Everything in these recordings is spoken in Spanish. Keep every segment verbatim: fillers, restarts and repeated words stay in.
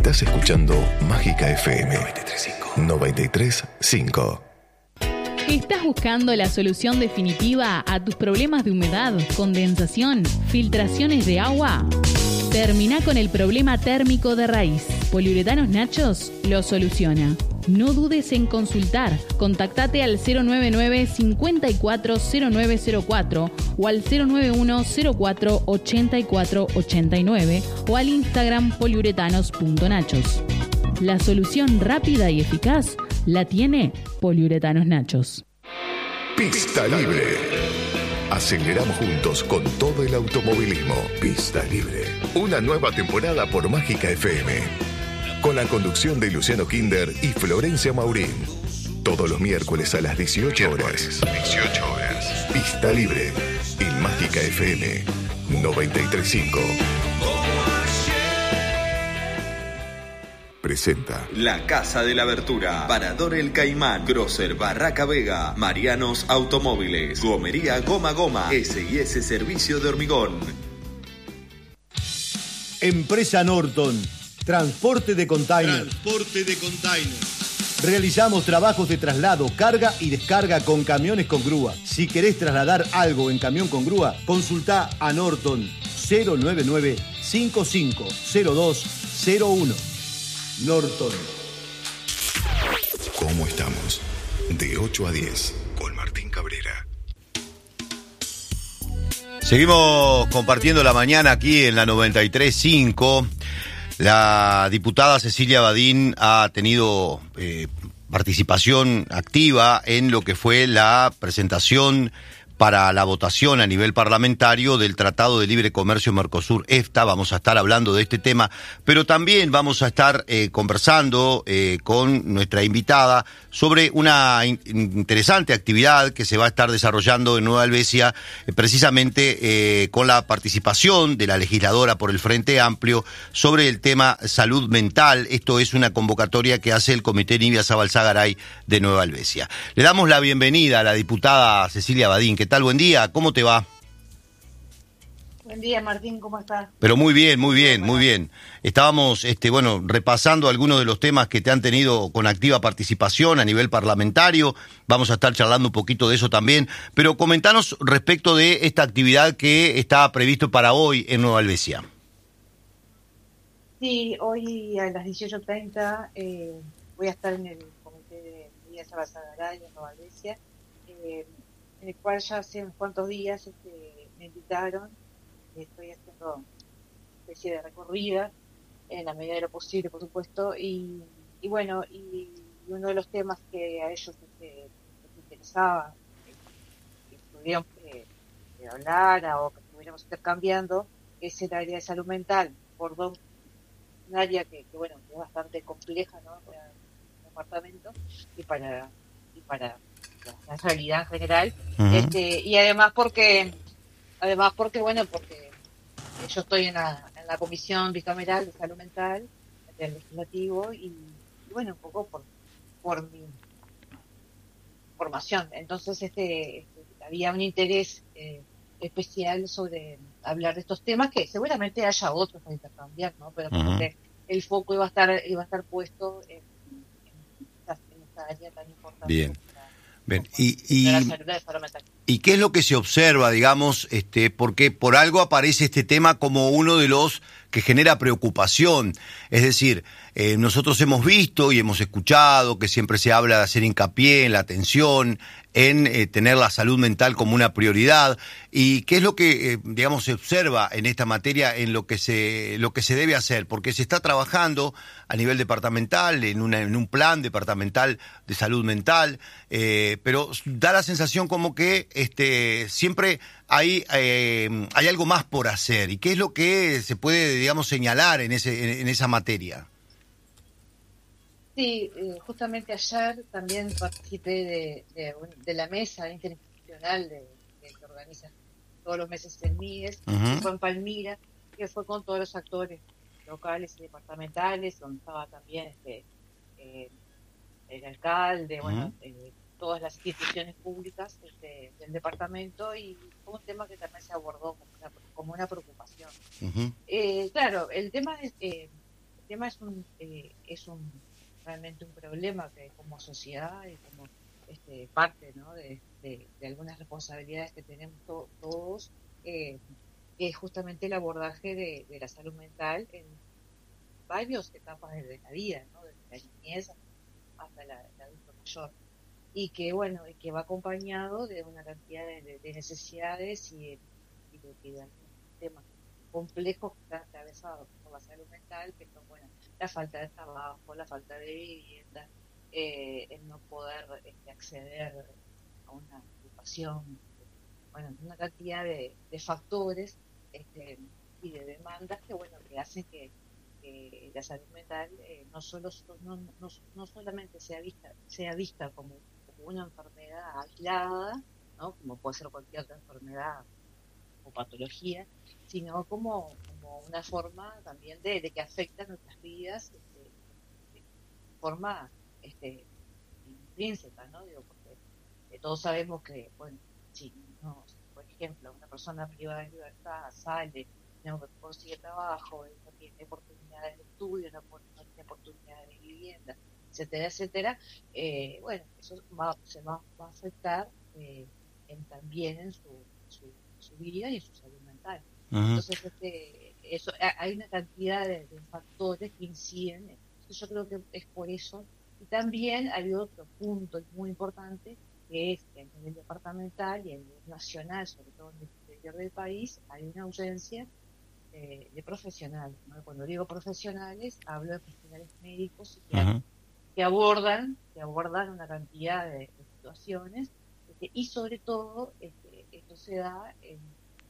Estás escuchando Mágica F M noventa y tres punto cinco. ¿Estás buscando la solución definitiva a tus problemas de humedad, condensación, filtraciones de agua? Termina con el problema térmico de raíz. Poliuretanos Nachos lo soluciona. No dudes en consultar. Contactate al cero nueve nueve, cincuenta y cuatro, cero nueve cero cuatro o al cero nueve uno, cero cuatro, ochenta y cuatro ochenta y nueve o al Instagram poliuretanos punto nachos. La solución rápida y eficaz la tiene Poliuretanos Nachos. Pista Libre. Aceleramos juntos con todo el automovilismo. Pista Libre. Una nueva temporada por Mágica F M. Con la conducción de Luciano Kinder y Florencia Maurín. Todos los miércoles a las dieciocho horas. dieciocho horas. Pista Libre. En Mágica F M noventa y tres punto cinco. Presenta La Casa de la Abertura, Parador El Caimán, Grosser Barraca Vega, Marianos Automóviles, Gomería Goma Goma, S y S Servicio de Hormigón. Empresa Norton, transporte de container. Transporte de container. Realizamos trabajos de traslado, carga y descarga con camiones con grúa. Si querés trasladar algo en camión con grúa, consultá a Norton cero nueve nueve, cinco cinco cero dos cero uno. Norton. ¿Cómo estamos? De ocho a diez, con Martín Cabrera. Seguimos compartiendo la mañana aquí en la noventa y tres punto cinco. La diputada Cecilia Badin ha tenido eh, participación activa en lo que fue la presentación para la votación a nivel parlamentario del Tratado de Libre Comercio Mercosur-EFTA. Vamos a estar hablando de este tema, pero también vamos a estar eh, conversando eh, con nuestra invitada sobre una in- interesante actividad que se va a estar desarrollando en Nueva Helvecia, eh, precisamente eh, con la participación de la legisladora por el Frente Amplio sobre el tema salud mental. Esto es una convocatoria que hace el Comité Nibia Zabalzagaray de Nueva Helvecia. Le damos la bienvenida a la diputada Cecilia Badin. ¿Qué tal? Buen día, ¿cómo te va? Buen día, Martín, ¿cómo estás? Pero muy bien, muy bien, muy bien. Estábamos, este, bueno, repasando algunos de los temas que te han tenido con activa participación a nivel parlamentario. Vamos a estar charlando un poquito de eso también. Pero comentanos respecto de esta actividad que está previsto para hoy en Nueva Helvecia. Sí, hoy a las dieciocho treinta eh, voy a estar en el Comité de Nibia Zabalzagaray en Nueva Helvecia. Eh, en el cual ya hace unos cuantos días este, me invitaron, estoy haciendo una especie de recorrida en la medida de lo posible, por supuesto, y, y bueno, y uno de los temas que a ellos este, les interesaba que, que tuvieron que, que hablar o que estuviéramos intercambiando es el área de salud mental, por dos, un área que, que bueno, que es bastante compleja, ¿no?, para el departamento y para y para la realidad en general. Uh-huh. este y además porque además porque bueno porque yo estoy en la, en la comisión bicameral de salud mental del legislativo y, y bueno, un poco por por mi formación, entonces este, este había un interés eh, especial sobre hablar de estos temas, que seguramente haya otros para intercambiar, ¿no? Pero uh-huh. el foco iba a estar iba a estar puesto en, en, esta, en esta área tan importante. Bien. Bien, y, y, ¿y qué es lo que se observa, digamos, este, porque por algo aparece este tema como uno de los que genera preocupación? Es decir, eh, nosotros hemos visto y hemos escuchado que siempre se habla de hacer hincapié en la atención, en eh, tener la salud mental como una prioridad. ¿Y qué es lo que, eh, digamos, se observa en esta materia, en lo que se lo que se debe hacer? Porque se está trabajando a nivel departamental, en, una, en un plan departamental de salud mental, eh, pero da la sensación como que este siempre hay, eh, hay algo más por hacer. ¿Y qué es lo que se puede, digamos, señalar en, ese, en, en esa materia? Sí, eh, justamente ayer también participé de, de, de la mesa interinstitucional de, de que organiza todos los meses el M I E S, uh-huh. que fue en Palmira, que fue con todos los actores locales y departamentales, donde estaba también este eh, el alcalde, uh-huh. bueno, eh, todas las instituciones públicas este, del departamento, y fue un tema que también se abordó como una, como una preocupación. Uh-huh. Eh, claro, el tema es... Eh, tema es un eh, es un realmente un problema que como sociedad y como este, parte, ¿no? de, de, de algunas responsabilidades que tenemos to- todos, eh, que es justamente el abordaje de, de la salud mental en varias etapas de la vida, ¿no? Desde la niñez hasta la, el adulto mayor. Y que, bueno, y que va acompañado de una cantidad de, de- de necesidades y de, y de, y de algunos temas complejos que están atravesados por la salud mental, que son, bueno, la falta de trabajo, la falta de vivienda, eh, el no poder este, acceder a una educación, bueno, una cantidad de, de factores este, y de demandas que, bueno, que hacen que, que la salud mental eh, no solo so- no, no, no solamente sea vista sea vista como, como una enfermedad aislada, ¿no? Como puede ser cualquier otra enfermedad o patología, sino como, como una forma también de, de que afecta nuestras vidas este, de forma este, intrínseca, ¿no? Digo, porque eh, todos sabemos que, bueno, si no, por ejemplo, una persona privada de libertad sale, no consigue trabajo, eh, no tiene oportunidades de estudio, no, po- no tiene oportunidades de vivienda, etcétera, etcétera, eh, bueno, eso va, se va, va a afectar eh, en, también en su, su, su vida y en su salud mental. Ujú. Entonces, este, eso, ha- hay una cantidad de, de factores que inciden. Entonces, yo creo que es por eso. Y también hay otro punto muy importante, que es que a nivel departamental y a nivel nacional, sobre todo en el interior del país, hay una ausencia eh, de profesionales, ¿no? Cuando digo profesionales, hablo de profesionales médicos, psiquiatras, Ujú. que abordan, que abordan una cantidad de, de situaciones, este, y sobre todo, este, esto se da en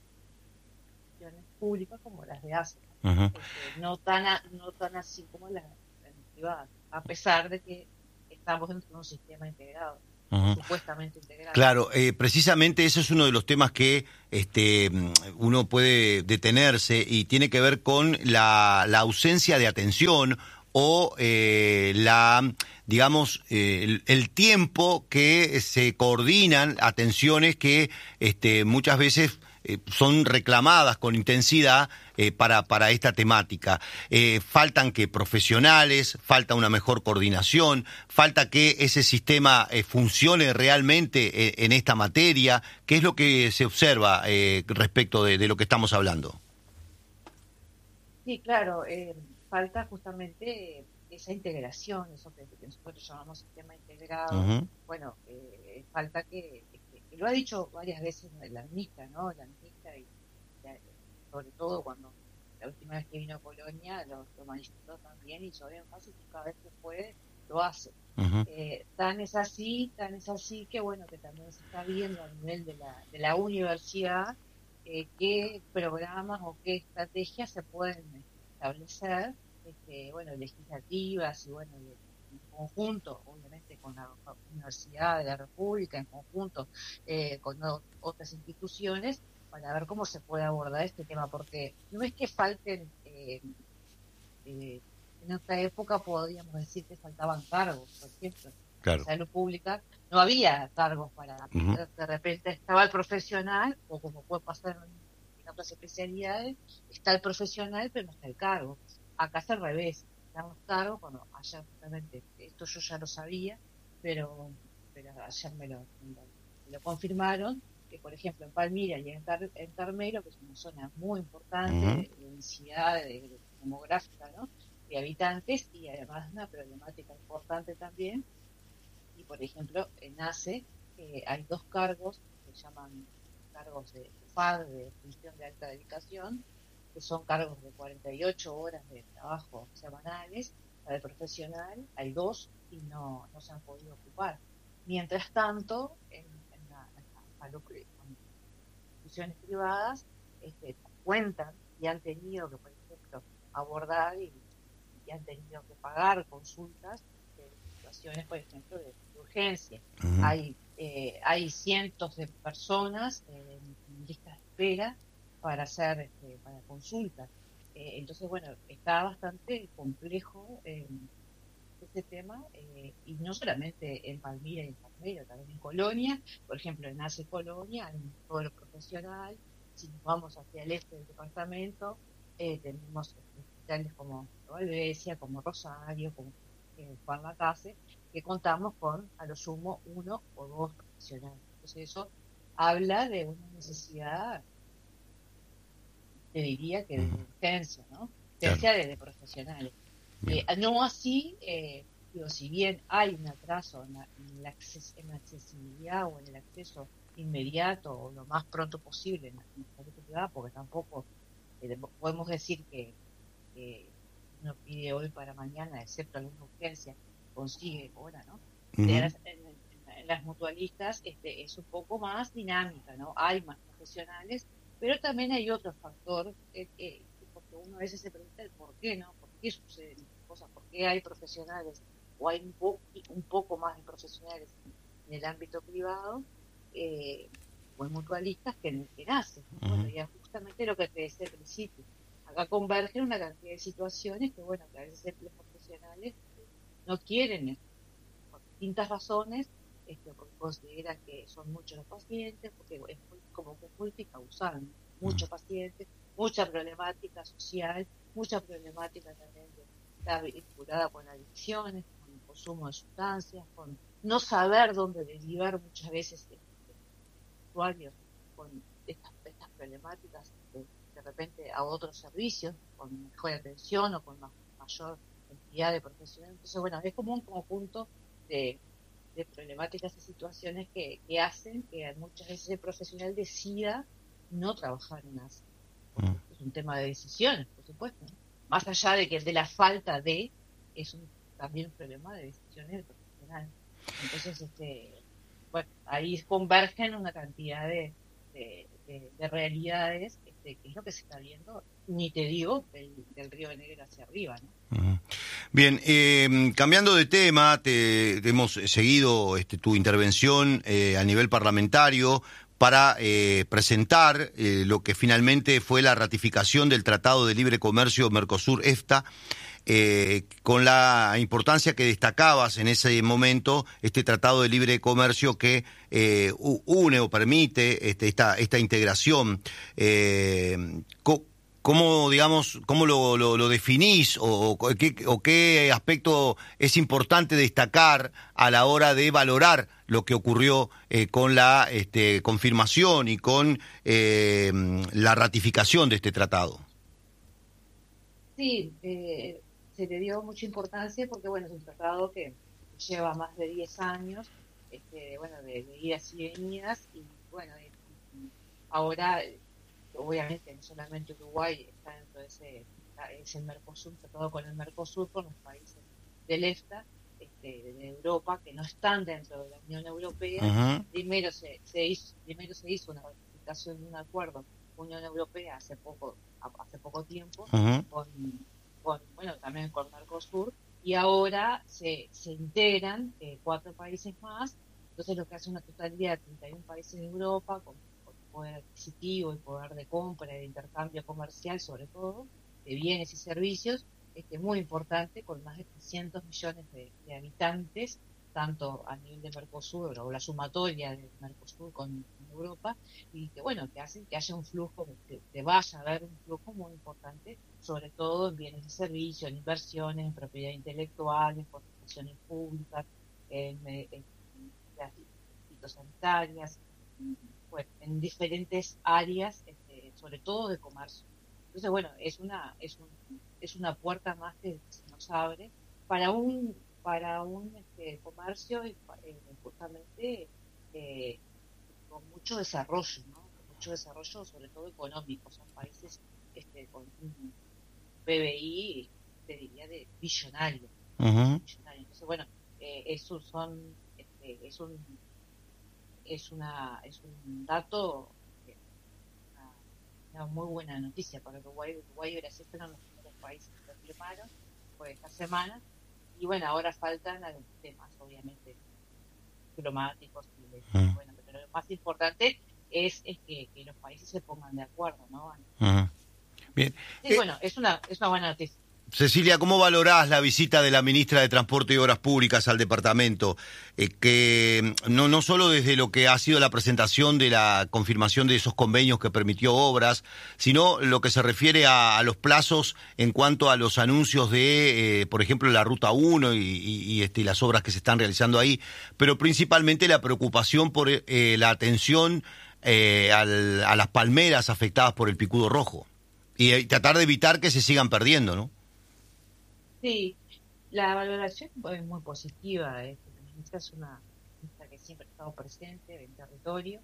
instituciones públicas como las de ACE, Ujú. este, no tan a- no tan así como las, las privadas, a pesar de que estamos dentro de un sistema integrado, o Ujú. supuestamente integrado. Claro, eh, precisamente ese es uno de los temas que este, mm, uno puede detenerse y tiene que ver con la, la ausencia de atención o eh, la, digamos, eh, el, el tiempo que se coordinan atenciones que este, muchas veces eh, son reclamadas con intensidad eh, para, para esta temática. Eh, faltan que profesionales, falta una mejor coordinación, falta que ese sistema eh, funcione realmente eh, en esta materia. ¿Qué es lo que se observa eh, respecto de, de lo que estamos hablando? Sí, claro, eh, falta justamente esa integración, eso que, que nosotros llamamos sistema integrado. Ujú. Bueno, eh, falta que, que- que lo ha dicho varias veces la ministra, ¿no? La ministra, y la- sobre todo cuando la última vez que vino a Colonia, lo, lo manifestó también, y hizo énfasis, y cada vez que puede, lo hace. Ujú. Eh, tan es así, tan es así que bueno, que también se está viendo a nivel de la, de la universidad eh, qué programas o qué estrategias se pueden establecer, este, bueno, legislativas y bueno, de- en conjunto, obviamente con la Universidad de la República, en conjunto eh, con o- otras instituciones, para ver cómo se puede abordar este tema, porque no es que falten eh, eh, en otra época podríamos decir que faltaban cargos, por ejemplo, en Claro. salud pública no había cargos para, Ujú. de repente estaba el profesional, o como puede pasar en, en otras especialidades, está el profesional pero no está el cargo. Acá es al revés, están los cargos, bueno, ayer justamente, esto yo ya lo sabía, pero, pero ayer me lo, me lo, me lo confirmaron, que por ejemplo en Palmira y en, Car- en Carmelo, que es una zona muy importante Ujú. de, de densidad de, de demográfica, ¿no? De habitantes, y además una problemática importante también. Y por ejemplo, en ACE eh, hay dos cargos que se llaman cargos de F A D, de función de alta dedicación, que son cargos de cuarenta y ocho horas de trabajo semanales. Para el profesional hay dos y no, no se han podido ocupar. Mientras tanto, en, en la, en la salud, en instituciones privadas este, cuentan y han tenido que, por ejemplo, abordar y, y han tenido que pagar consultas de situaciones, por ejemplo, de, de urgencia. Ujú. Hay, eh, hay cientos de personas eh, en lista de espera para hacer este, para consultas. Eh, entonces, bueno, está bastante complejo eh, este tema, eh, y no solamente en Palmira y en Carmelo, también en Colonia, por ejemplo, en ACE Colonia, en todo lo profesional. Si nos vamos hacia el este del departamento, eh, tenemos este, hospitales como Valvesia, como Rosario, como eh, Juan Lacase, que contamos con a lo sumo uno o dos profesionales. Entonces eso habla de una necesidad, te diría que de urgencia, ¿no? Urgencia de, de profesionales. Eh, no así, eh, digo, si bien hay un atraso en la, en, la acces en la accesibilidad o en el acceso inmediato o lo más pronto posible en la, en la salud privada, porque tampoco eh, podemos decir que eh, uno pide hoy para mañana, excepto alguna urgencia, consigue ahora, ¿no? Uh-huh. En, las, en, en las mutualistas este, es un poco más dinámica, ¿no? Hay más profesionales, pero también hay otro factor, eh, eh, porque uno a veces se pregunta el por qué, ¿no? ¿Por qué suceden estas cosas? ¿Por qué hay profesionales o hay un, po un poco más de profesionales en el ámbito privado eh, o en mutualistas que, que nacen? Uh-huh. Bueno, y es justamente lo que te decía al principio. Acá convergen una cantidad de situaciones que, bueno, que a veces los profesionales no quieren, por distintas razones, este, porque consideran que son muchos los pacientes, porque es muy, como que multicausal, ¿no? Muchos pacientes, mucha problemática social, mucha problemática también de estar vinculada con adicciones, con el consumo de sustancias, con no saber dónde derivar muchas veces este, usuarios con estas, estas problemáticas de, de repente a otros servicios, con mejor atención o con más, mayor cantidad de profesionales. Entonces, bueno, es como un conjunto de, de problemáticas y situaciones que, que hacen que muchas veces el profesional decida no trabajar en ASA. Es un tema de decisiones, por supuesto, ¿no? Más allá de que de la falta de, es un, también un problema de decisiones del profesional. Entonces, este, bueno, ahí convergen una cantidad de, de, de, de realidades, este, que es lo que se está viendo, ni te digo, del, del Río de Negro hacia arriba, ¿no? Uh-huh. Bien, eh, cambiando de tema, te, te hemos seguido este, tu intervención eh, a nivel parlamentario para eh, presentar eh, lo que finalmente fue la ratificación del Tratado de Libre Comercio Mercosur-EFTA, eh, con la importancia que destacabas en ese momento, este Tratado de Libre Comercio que eh, une o permite este, esta, esta integración. Eh, ¿Cómo, digamos, cómo lo, lo, lo definís o, o, qué, o qué aspecto es importante destacar a la hora de valorar lo que ocurrió eh, con la este, confirmación y con eh, la ratificación de este tratado? Sí, eh, se le dio mucha importancia porque, bueno, es un tratado que lleva más de diez años, este, bueno, de, de idas y venidas, y bueno, eh, ahora... Obviamente no solamente Uruguay está dentro de ese, es el Mercosur, tratado con el Mercosur, con los países del EFTA, este, de Europa, que no están dentro de la Unión Europea. Uh-huh. Primero se, se hizo, primero se hizo una ratificación de un acuerdo Unión Europea hace poco, hace poco tiempo, uh-huh. con, con, bueno, también con Mercosur, y ahora se, se integran eh, cuatro países más. Entonces lo que hace una totalidad de treinta y uno países de Europa, con poder adquisitivo y poder de compra y de intercambio comercial, sobre todo, de bienes y servicios, este, muy importante, con más de trescientos millones de, de habitantes, tanto a nivel de Mercosur, o la sumatoria de Mercosur con, con Europa, y que, bueno, que hacen que haya un flujo, que, que vaya a haber un flujo muy importante, sobre todo en bienes y servicios, en inversiones, en propiedad intelectual, en contrataciones públicas, en, en, en las fitosanitarias, bueno, en diferentes áreas, este, sobre todo de comercio. Entonces, bueno, es una es un, es una puerta más que se nos abre para un para un este, comercio eh, justamente eh, con mucho desarrollo, ¿no? Con mucho desarrollo, sobre todo económico. Son países este, con un P B I, te diría, de billonario. Uh-huh. billonario. Entonces, bueno, eh, eso son este, es un es una es un dato, una, una muy buena noticia para Uruguay. Uruguay y Brasil fueron los primeros países que lo firmaron por esta semana, y bueno, ahora faltan algunos temas, obviamente, diplomáticos, y de, uh-huh. bueno, pero lo más importante es, es que, que los países se pongan de acuerdo, ¿no? Uh-huh. Bien. Sí, eh, bueno, es una es una buena noticia. Cecilia, ¿cómo valorás la visita de la ministra de Transporte y Obras Públicas al departamento? Eh, que no, no solo desde lo que ha sido la presentación de la confirmación de esos convenios que permitió obras, sino lo que se refiere a, a los plazos en cuanto a los anuncios de, eh, por ejemplo, la Ruta uno y, y, y este, las obras que se están realizando ahí, pero principalmente la preocupación por eh, la atención eh, al, a las palmeras afectadas por el picudo rojo y, y tratar de evitar que se sigan perdiendo, ¿no? Sí, la valoración es muy positiva. Eh. La ministra es una ministra que siempre ha estado presente en el territorio,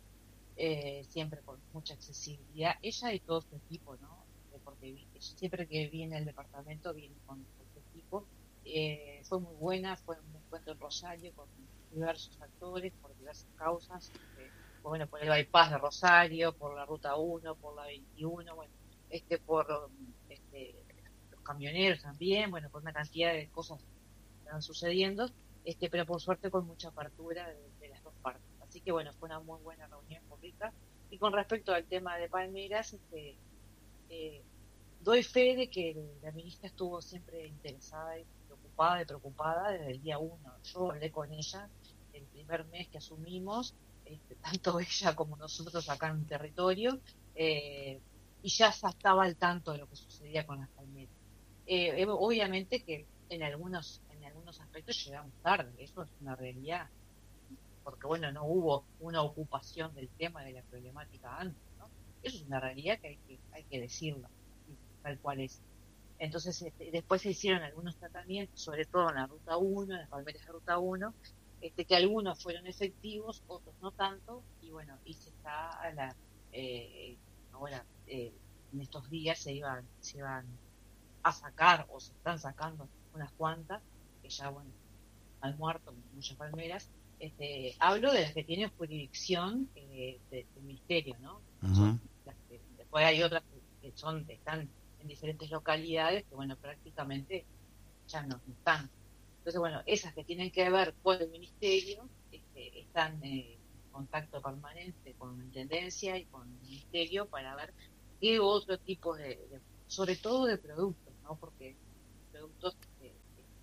eh, siempre con mucha accesibilidad. Ella y todo su equipo, ¿no? Porque siempre que viene al departamento viene con su equipo. Eh, fue muy buena, fue un encuentro en Rosario con diversos actores, por diversas causas. Eh, bueno, por el bypass de Rosario, por la Ruta uno, por la veintiuno, bueno, este por... este camioneros también, bueno, con una cantidad de cosas que están sucediendo, este, pero por suerte con mucha apertura de, de las dos partes. Así que bueno, fue una muy buena reunión pública. Y con respecto al tema de palmeras, este, eh, doy fe de que la ministra estuvo siempre interesada y preocupada y preocupada desde el día uno. Yo hablé con ella el primer mes que asumimos, este, tanto ella como nosotros acá en el territorio, eh, y ya estaba al tanto de lo que sucedía con las palmeras. Eh, obviamente que en algunos en algunos aspectos llegamos tarde, eso es una realidad, porque bueno, no hubo una ocupación del tema de la problemática antes, ¿no? Eso es una realidad que hay que, hay que decirlo, tal cual es. Entonces este, después se hicieron algunos tratamientos, sobre todo en la Ruta uno, en las palmeras de Ruta uno, este, que algunos fueron efectivos, otros no tanto, y bueno, y se está a la, eh, ahora eh, en estos días se iban, se iban a sacar, o se están sacando unas cuantas, que ya, bueno, han muerto muchas palmeras. Este, hablo de las que tienen jurisdicción eh, de, del ministerio, ¿no? Uh-huh. Son las que, después hay otras que, que son están en diferentes localidades, que, bueno, prácticamente ya no, no están. Entonces, bueno, esas que tienen que ver con el ministerio, este, están eh, en contacto permanente con la intendencia y con el ministerio para ver qué otro tipo de, de sobre todo de productos, ¿no? Porque productos que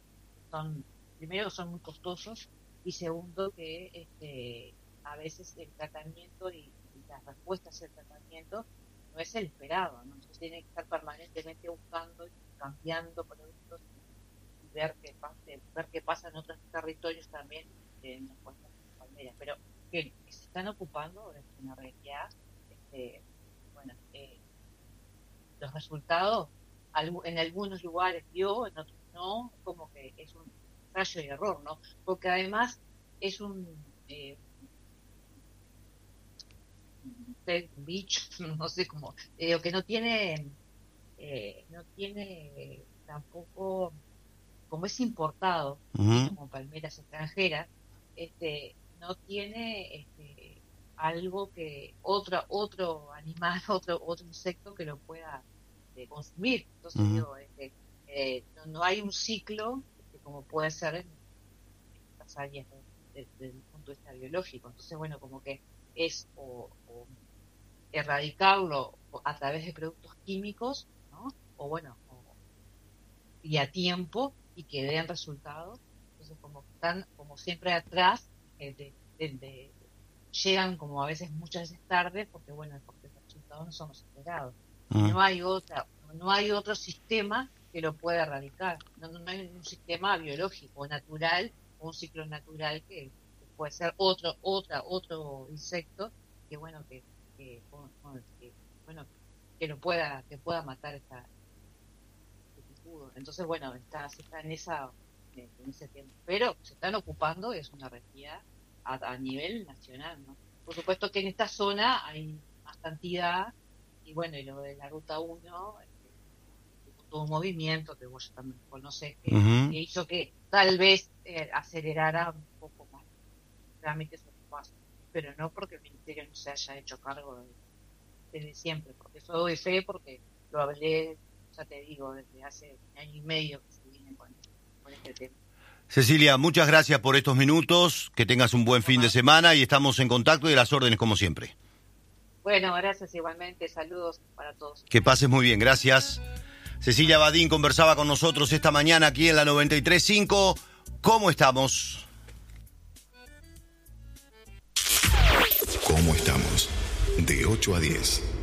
son, primero, son muy costosos, y segundo, que este, a veces el tratamiento y, y las respuestas al tratamiento no es el esperado, ¿no? Entonces tiene que estar permanentemente buscando y cambiando productos y ver qué pasa, ver qué pasa en otros territorios también en las cuestas palmeras, pero que, que se están ocupando es una realidad. Este, bueno, eh, los resultados en algunos lugares dio, en otros no, como que es un fallo y error, ¿no? Porque además es un eh, un bicho, no sé cómo, eh, que no tiene eh, no tiene eh, tampoco, como es importado, uh-huh, como palmeras extranjeras, este no tiene este algo que otro otro animal, otro otro insecto que lo pueda de consumir. Entonces, uh-huh, digo, este, eh, no, no hay un ciclo este, como puede ser en estas áreas de, de, desde el punto de vista biológico. Entonces, bueno, como que es o, o erradicarlo a través de productos químicos, ¿no? O bueno, o, y a tiempo, y que den resultados. Entonces, como que están como siempre atrás, eh, de, de, de, llegan como a veces muchas veces tarde, porque bueno, porque los resultados no son los esperados. No hay otra, no hay otro sistema que lo pueda erradicar. No, no hay un sistema biológico natural, o un ciclo natural que, que puede ser otro, otra, otro insecto que bueno que, que, que bueno que lo pueda, que pueda matar esta este picudo. Entonces bueno, está, está en esa, en ese tiempo. Pero se están ocupando, es una realidad a, a nivel nacional, ¿no? Por supuesto que en esta zona hay más cantidad. Y bueno, y lo de la Ruta uno, este, todo un movimiento que vos también conocés, que, uh-huh, que hizo que tal vez eh, acelerara un poco más trámites o pasos, pero no porque el ministerio no se haya hecho cargo de, desde siempre, porque eso doy fe, porque lo hablé, ya te digo, desde hace un año y medio que se viene con, con este tema. Cecilia, muchas gracias por estos minutos, que tengas un buen fin de semana y estamos en contacto y de las órdenes como siempre. Bueno, gracias igualmente, saludos para todos. Que pases muy bien, gracias. Cecilia Badín conversaba con nosotros esta mañana aquí en la noventa y tres punto cinco. ¿Cómo estamos? ¿Cómo estamos? De ocho a diez.